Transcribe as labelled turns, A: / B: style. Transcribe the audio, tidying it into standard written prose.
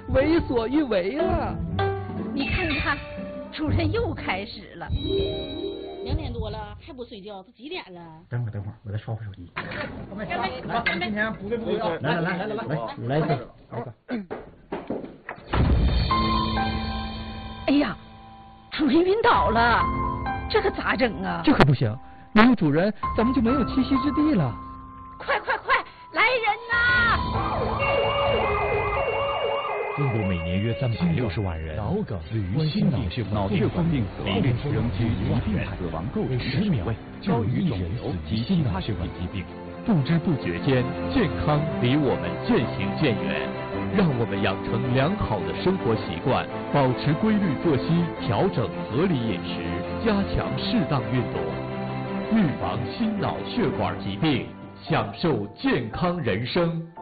A: 为所欲为了。
B: 你看看，主任又开始了。
C: 2点多了还不睡觉，都几点了？
D: 等会儿，我再刷会手机。
C: 来，
D: 咱们今天不对不对啊！来一个。
B: 哎呀，主任晕倒了，这可咋整啊？
A: 这可不行，没有主人，咱们就没有栖息之地了。
B: 快，来人呐！
E: 中国每年约360万人死于心脑血管病死，每日仍居1万人死亡构成10秒高于肿瘤及其他血管疾病。不知不觉间，健康离我们渐行渐远。让我们养成良好的生活习惯，保持规律作息，调整合理饮食，加强适当运动，预防心脑血管疾病，享受健康人生。